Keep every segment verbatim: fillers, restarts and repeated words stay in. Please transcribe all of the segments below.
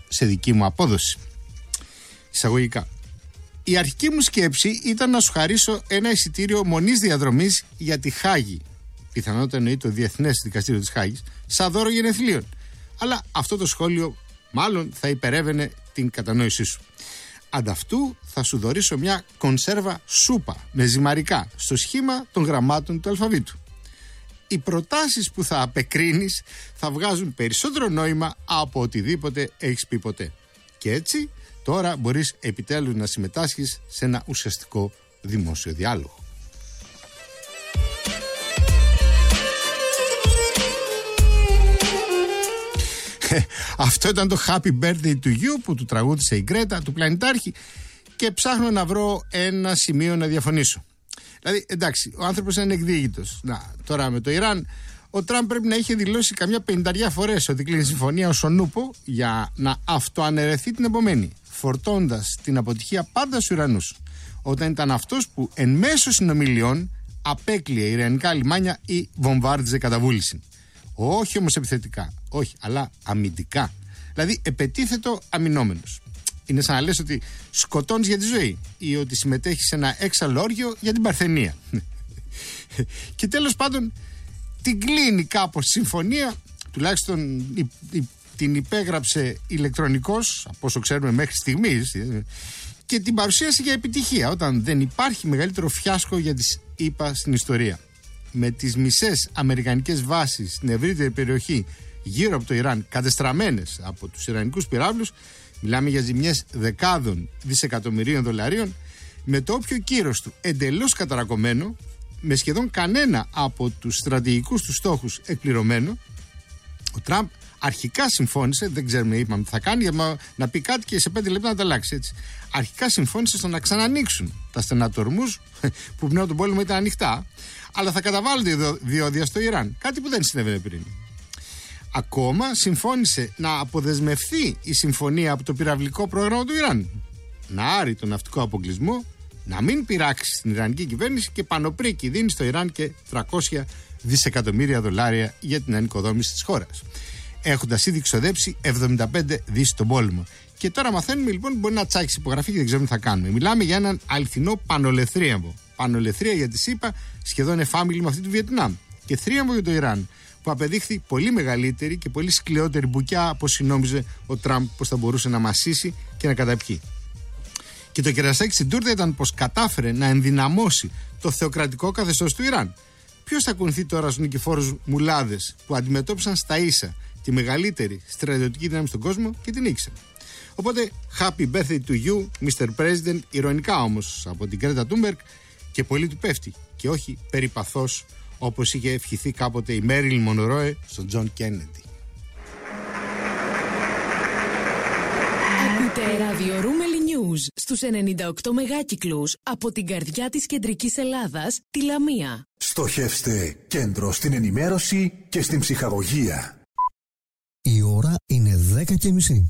σε δική μου απόδοση. Εισαγωγικά. Η αρχική μου σκέψη ήταν να σου χαρίσω ένα εισιτήριο μονής διαδρομής για τη Χάγη. Πιθανότατα εννοεί το Διεθνές Δικαστήριο της Χάγης, σαν δώρο γενεθλίων. Αλλά αυτό το σχόλιο μάλλον θα υπερεύαινε την κατανόησή σου. Ανταυτού θα σου δωρήσω μια κονσέρβα σούπα με ζυμαρικά στο σχήμα των γραμμάτων του αλφαβήτου. Οι προτάσεις που θα απεκρίνεις θα βγάζουν περισσότερο νόημα από οτιδήποτε έχεις πει ποτέ. Και έτσι τώρα μπορείς επιτέλους να συμμετάσχεις σε ένα ουσιαστικό δημόσιο διάλογο. Αυτό ήταν το Happy Birthday to You που του τραγούδισε η Γκρέτα του Πλανητάρχη και ψάχνω να βρω ένα σημείο να διαφωνήσω. Δηλαδή, εντάξει, ο άνθρωπος είναι εκδίγητος. Να, τώρα με το Ιράν, ο Τραμπ πρέπει να είχε δηλώσει καμιά πενηνταριά φορές ότι κλείνει συμφωνία ως ο Νούπο για να αυτοαναιρεθεί την επομένη, φορτώντας την αποτυχία πάντα στους Ιρανούς, όταν ήταν αυτός που εν μέσω συνομιλιών απέκλειε ιρανικά λιμάνια ή βομβάρδιζε κατά βούληση. Όχι όμως επιθετικά, όχι, αλλά αμυντικά. Δηλαδή, επετίθετο αμυνόμενος. Είναι σαν να λες ότι σκοτώνεις για τη ζωή ή ότι συμμετέχεις σε ένα έξαλλο όργιο για την παρθενία. Και τέλος πάντων, την κλείνει κάπως τη συμφωνία, τουλάχιστον η, η, την υπέγραψε ηλεκτρονικώς, από όσο ξέρουμε μέχρι στιγμής, και την παρουσίασε για επιτυχία, όταν δεν υπάρχει μεγαλύτερο φιάσκο για τις ΗΠΑ στην ιστορία. Με τις μισές αμερικανικές βάσεις στην ευρύτερη περιοχή γύρω από το Ιράν κατεστραμμένες από τους ιρανικούς πυράβλους, μιλάμε για ζημιές δεκάδων δισεκατομμυρίων δολαρίων, με το όποιο κύρος του εντελώς καταρακωμένο, με σχεδόν κανένα από τους στρατηγικούς του στόχους εκπληρωμένο, ο Τραμπ αρχικά συμφώνησε, δεν ξέρουμε, είπαμε τι θα κάνει, για να πει κάτι και σε πέντε λεπτά να τα αλλάξει, έτσι. Αρχικά συμφώνησε στο να ξανανοίξουν τα στενά του ορμούς, που πριν από τον πόλεμο ήταν ανοιχτά, αλλά θα καταβάλλονται διόδια στο Ιράν, κάτι που δεν συνέβαινε πριν. Ακόμα συμφώνησε να αποδεσμευθεί η συμφωνία από το πυραυλικό πρόγραμμα του Ιράν, να άρει τον ναυτικό αποκλεισμό, να μην πειράξει στην Ιρανική κυβέρνηση και πανοπρίκη δίνει στο Ιράν και τριακόσια δισεκατομμύρια δολάρια για την ανοικοδόμηση της χώρας, έχοντας ήδη ξοδέψει εβδομήντα πέντε δις στον πόλεμο. Και τώρα μαθαίνουμε λοιπόν ότι μπορεί να τσάξει υπογραφή και δεν ξέρουμε τι θα κάνουμε. Μιλάμε για έναν αληθινό πανολεθρίαμβο. Πανολεθρία για τη ΣΥΠΑ, σχεδόν εφάμιλη με αυτή του Βιετνάμ. Και θρίαμβο για το Ιράν, που απεδείχθη πολύ μεγαλύτερη και πολύ σκληρότερη μπουκιά από όσοι νόμιζε ο Τραμπ πως θα μπορούσε να μασίσει και να καταπιεί. Και το κερασάκι στην τούρτα ήταν πως κατάφερε να ενδυναμώσει το θεοκρατικό καθεστώς του Ιράν. Ποιος θα κουνηθεί τώρα στους νικηφόρους μουλάδες που αντιμετώπισαν στα ίσα τη μεγαλύτερη στρατιωτική δύναμη στον κόσμο και την νίκησαν. Οπότε, happy birthday to you, μίστερ President, ηρωνικά όμως από την Γκρέτα Τούνμπεργκ, και πολύ του πέφτει, και όχι περιπαθώς όπως είχε ευχηθεί κάποτε η Μέριλιν Μονρόε στον Τζον Κέννεντι. Ακούτε ράδιο Ρούμελι News στους ενενήντα οκτώ μεγάκυκλους από την καρδιά της κεντρικής Ελλάδας, τη Λαμία. Στοχεύστε κέντρο στην ενημέρωση και στην ψυχαγωγία. Η ώρα είναι δέκα και μισή.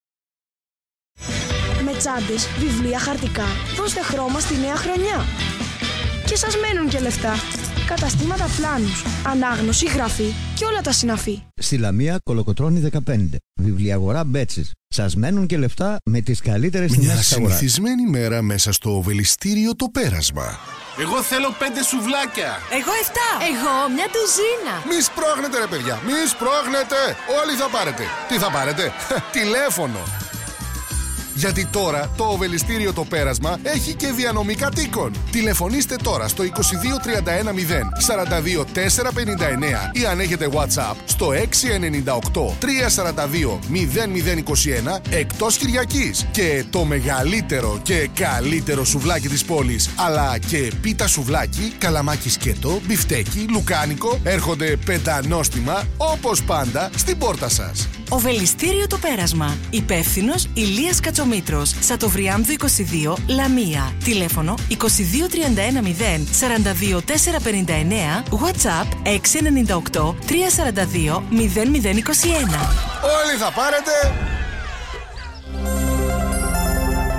Με τσάντες, βιβλία, χαρτικά, δώστε χρώμα στη νέα χρονιά. Και σας μένουν και λεφτά. Καταστήματα πλάνους, ανάγνωση, γραφή και όλα τα συναφή. Στη Λαμία Κολοκοτρώνη δεκαπέντε. Βιβλιαγορά Μπέτσης. Σας μένουν και λεφτά με τις καλύτερες τιμές της αγοράς. Μια συνηθισμένη μέρα μέσα στο Οβελιστήριο Το Πέρασμα. Εγώ θέλω πέντε σουβλάκια. Εγώ εφτά. Εγώ μια ντουζίνα. Μη σπρώχνετε ρε παιδιά, μη σπρώχνετε. Όλοι θα πάρετε. Τι θα πάρετε? Τηλέφωνο. Γιατί τώρα το Οβελιστήριο Το Πέρασμα έχει και διανομή κατοίκων. Τηλεφωνήστε τώρα στο είκοσι δύο τριάντα ένα μηδέν σαράντα δύο τετρακόσια πενήντα εννέα ή αν έχετε WhatsApp στο έξι εννιά οκτώ τρία σαράντα δύο μηδέν μηδέν είκοσι ένα εκτός Κυριακής. Και το μεγαλύτερο και καλύτερο σουβλάκι της πόλης, αλλά και πίτα σουβλάκι, καλαμάκι σκέτο, μπιφτέκι, λουκάνικο, έρχονται πεντανόστιμα όπως πάντα στην πόρτα σας. Οβελιστήριο Το Πέρασμα. Υπεύθυνος Ηλίας Κατσομήτρος. Σατοβριάμβου είκοσι δύο, Λαμία. Τηλέφωνο είκοσι δύο τριάντα ένα μηδέν σαράντα δύο τετρακόσια πενήντα εννέα. WhatsApp έξι εννιά οκτώ τρία σαράντα δύο μηδέν μηδέν είκοσι ένα. Όλοι θα πάρετε.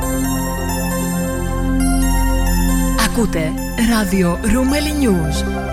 Ακούτε ράδιο Ρούμελι News.